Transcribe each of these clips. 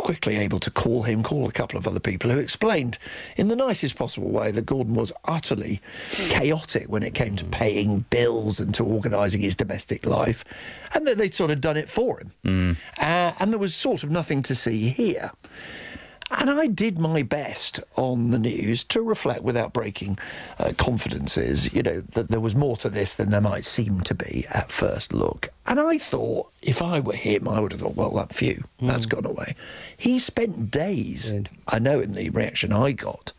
quickly able to call a couple of other people who explained in the nicest possible way that Gordon was utterly chaotic when it came to paying bills and to organising his domestic life, and that they'd sort of done it for him. And there was sort of nothing to see here. And I did my best on the news to reflect, without breaking confidences, that there was more to this than there might seem to be at first look. And I thought, if I were him, I would have thought, well, that's gone away. He spent days, I know in the reaction I got,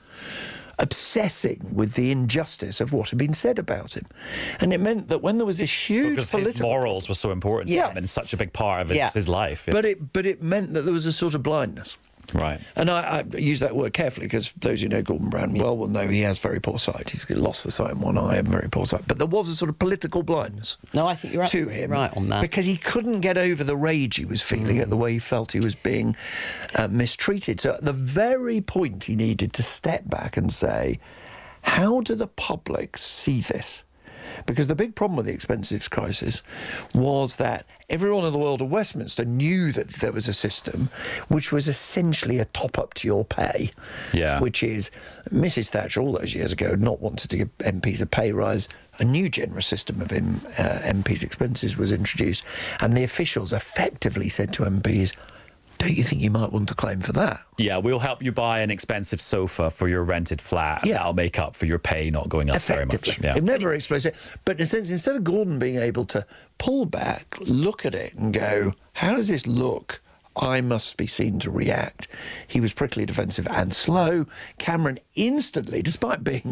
obsessing with the injustice of what had been said about him. And it meant that when there was this huge because political... his morals were so important to him and such a big part of his life. But it meant that there was a sort of blindness. Right. And I use that word carefully because those who know Gordon Brown well will know he has very poor sight. He's lost the sight in one eye and very poor sight. But there was a sort of political blindness I think you're to him right on that. because he couldn't get over the rage he was feeling at the way he felt he was being mistreated. So at the very point he needed to step back and say, how do the public see this? Because the big problem with the expenses crisis was that everyone in the world of Westminster knew that there was a system which was essentially a top-up to your pay, which is Mrs Thatcher all those years ago had not wanted to give MPs a pay rise. A new generous system of MPs' expenses was introduced, and the officials effectively said to MPs, don't you think you might want to claim for that? Yeah, we'll help you buy an expensive sofa for your rented flat. Yeah. That'll make up for your pay not going up very much. Yeah. It never explains it. But in a sense, instead of Gordon being able to pull back, look at it and go, how does this look? I must be seen to react. He was prickly, defensive and slow. Cameron instantly, despite being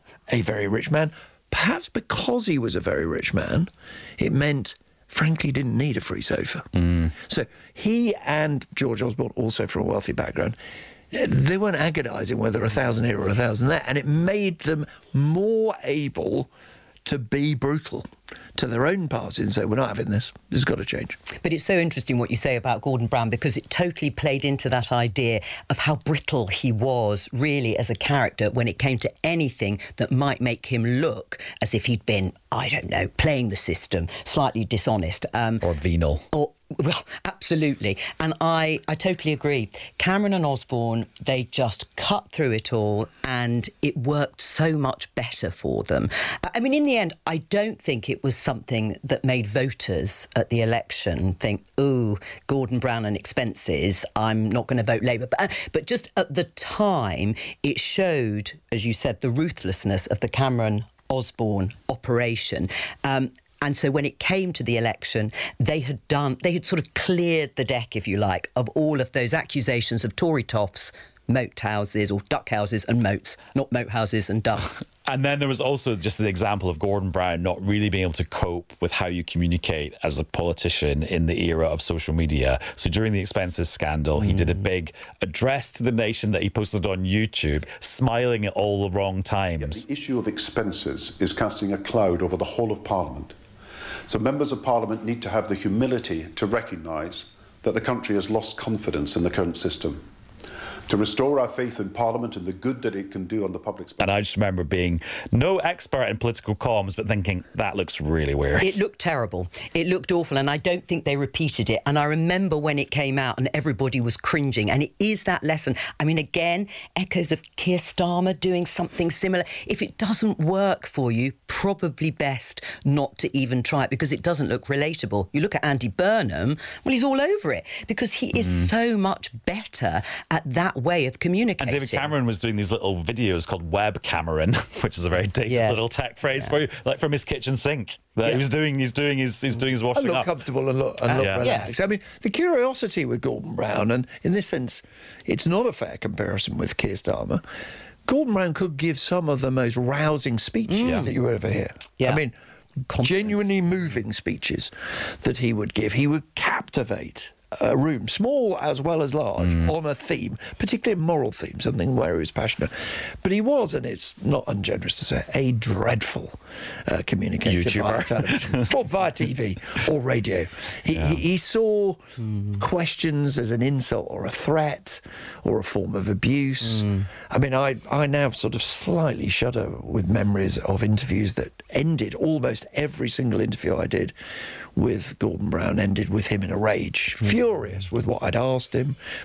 a very rich man, perhaps because he was a very rich man, it meant... frankly, didn't need a free sofa. So he and George Osborne, also from a wealthy background, they weren't agonising whether 1,000 here or 1,000 there, and it made them more able to be brutal to their own party and say, we're not having this. This has got to change. But it's so interesting what you say about Gordon Brown, because it totally played into that idea of how brittle he was really as a character when it came to anything that might make him look as if he'd been, I don't know, playing the system, slightly dishonest. Or venal. Well, absolutely. And I totally agree. Cameron and Osborne, they just cut through it all and it worked so much better for them. I mean, in the end, I don't think it was something that made voters at the election think, ooh, Gordon Brown and expenses, I'm not going to vote Labour. But just at the time, it showed, as you said, the ruthlessness of the Cameron-Osborne operation. And so when it came to the election, they had sort of cleared the deck, if you like, of all of those accusations of Tory toffs, moat houses or duck houses and moats, not moat houses and ducks. And then there was also just an example of Gordon Brown not really being able to cope with how you communicate as a politician in the era of social media. So during the expenses scandal, he did a big address to the nation that he posted on YouTube, smiling at all the wrong times. The issue of expenses is casting a cloud over the whole of Parliament. So members of Parliament need to have the humility to recognise that the country has lost confidence in the current system. To restore our faith in Parliament and the good that it can do on the public spending. And I just remember being no expert in political comms, but thinking, that looks really weird. It looked terrible. It looked awful, and I don't think they repeated it. And I remember when it came out and everybody was cringing, and it is that lesson. I mean, again, echoes of Keir Starmer doing something similar. If it doesn't work for you, probably best not to even try it, because it doesn't look relatable. You look at Andy Burnham, well, he's all over it, because he is so much better at that way of communicating. And David Cameron was doing these little videos called Web Cameron, which is a very dated little tech phrase for you, like from his kitchen sink. That he's doing his washing look up. Comfortable and look relaxed. Yes. I mean, the curiosity with Gordon Brown, and in this sense, it's not a fair comparison with Keir Starmer. Gordon Brown could give some of the most rousing speeches that you ever hear. Yeah. I mean, genuinely moving speeches that he would give. He would captivate a room, small as well as large, on a theme, particularly a moral theme, something where he was passionate. But he was, and it's not ungenerous to say, a dreadful communicator via television, or via TV or radio. He saw questions as an insult or a threat or a form of abuse. I mean, I now sort of slightly shudder with memories of interviews that ended, almost every single interview I did with Gordon Brown ended with him in a rage, furious with what I'd asked him,